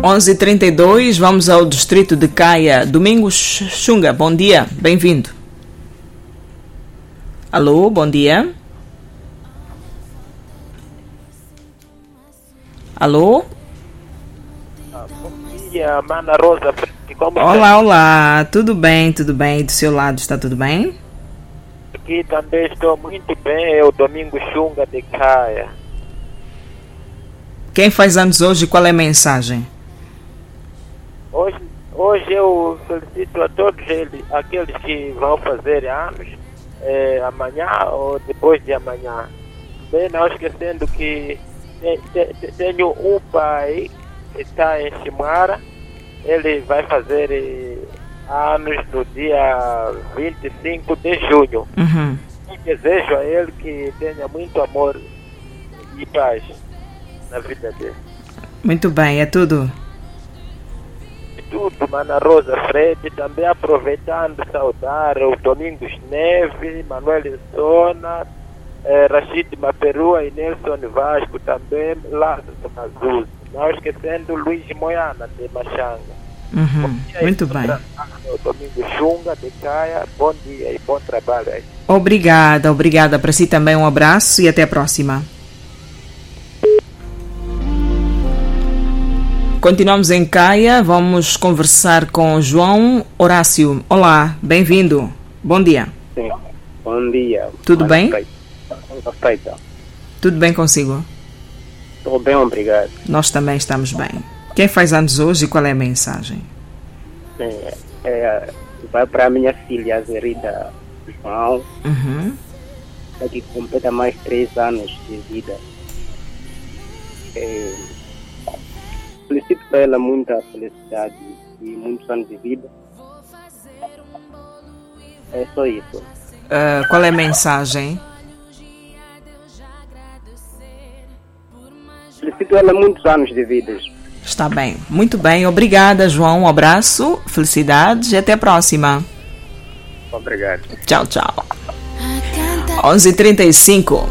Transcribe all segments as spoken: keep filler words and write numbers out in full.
onze e trinta e dois, vamos ao distrito de Caia. Domingos Xunga, bom dia, bem-vindo. Alô, bom dia. Alô? Ah, bom dia, Mana Rosa. Como olá, está? olá, tudo bem, tudo bem, do seu lado está tudo bem? Aqui também estou muito bem, é o Domingo Xunga de Caia. Quem faz anos hoje, qual é a mensagem? Hoje, hoje eu felicito a todos eles, aqueles que vão fazer anos, é, amanhã ou depois de amanhã. Bem, não esquecendo que te, te, tenho um pai que está em Chimara, ele vai fazer eh, anos no dia vinte e cinco de junho. Uhum. E desejo a ele que tenha muito amor e paz na vida dele. Muito bem, é tudo. Tudo, Mana Rosa Fred, também aproveitando saudar o Domingos Neves, Manuel Sona, eh, Rashid Maperua e Nelson Vasco também, lá do Mazuzi. Não esquecendo Luiz Moiana de Machanga. Uhum. Muito bem. O Domingo Xunga de Caia, bom dia e bom trabalho aí. Obrigada, obrigada. Para si também um abraço e até a próxima. Continuamos em Caia, vamos conversar com João Horácio. Olá, bem-vindo. Bom dia. Sim, bom dia. Tudo bem? Perfeito. Tudo bem consigo? Tudo bem, obrigado. Nós também estamos bem. Quem faz anos hoje e qual é a mensagem? É, é, vai para a minha filha, a Zerida João, Uhum. que completa mais três anos de vida. É, felicito para ela muita felicidade e muitos anos de vida. É só isso. Uh, qual é a mensagem? Felicito ela muitos anos de vida. Está bem. Muito bem. Obrigada, João. Um abraço, felicidades e até a próxima. Obrigado. Tchau, tchau. onze e trinta e cinco.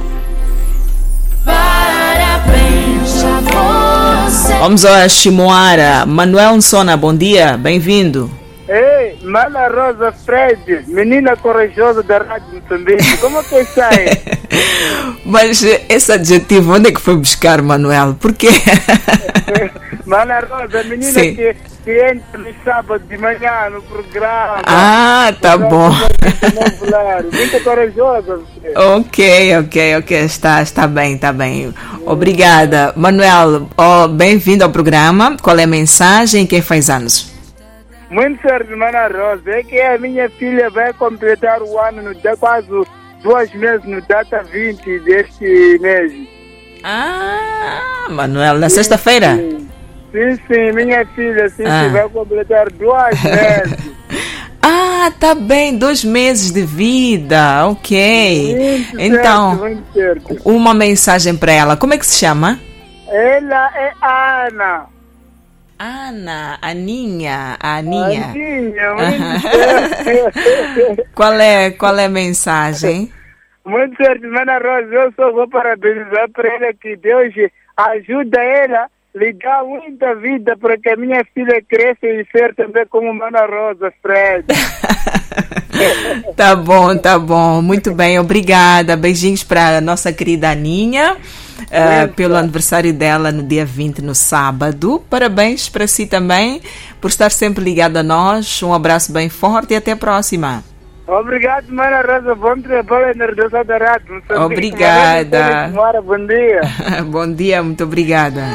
Parabéns a você. Vamos a Chimoara. Manuel Sona, bom dia. Bem-vindo. Ei, Mana Rosa Fred, menina corajosa da Rádio Moçambique, como que está aí? Mas esse adjetivo, onde é que foi buscar, Manuel? Por quê? Mana Rosa, menina Sim. que, que entra no sábado de manhã no programa. Ah, tá bom. Muito corajosa. Você. Ok, ok, ok. Está, está bem, está bem. Obrigada. Manuel, oh, bem-vindo ao programa. Qual é a mensagem e quem faz anos? Muito certo, Mana Rosa. É que a minha filha vai completar o ano no dia quase dois meses, no data vinte deste mês. Ah, Manuel, na sexta-feira? Sim, sim, sim, minha filha sim, Ah. vai completar dois meses. Ah, tá bem, dois meses de vida, ok. Muito Então, certo, muito certo. uma mensagem para ela. Como é que se chama? Ela é Ana. Ana, Aninha, a Aninha. Aninha, muito certo. Qual é, qual é a mensagem? Muito certo, Mana Rosa. Eu só vou parabenizar para ela que Deus ajuda ela, lhe dá muita vida para que a minha filha cresça e ser também como Mana Rosa, Fred. Tá bom, tá bom. Muito bem, obrigada. Beijinhos para a nossa querida Aninha. Uh, pelo aniversário dela no dia vinte, no sábado. Parabéns para si também por estar sempre ligado a nós. Um abraço bem forte e até a próxima. Obrigado, Mana Rosa. Bom trabalho na redação da rádio. Obrigada. Bom dia. Bom dia, muito obrigada.